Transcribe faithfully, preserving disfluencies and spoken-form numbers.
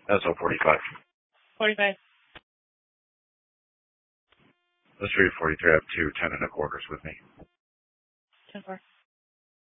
S O forty-five. forty-five. Let's read forty-three. I have two ten and a quarters with me. ten four.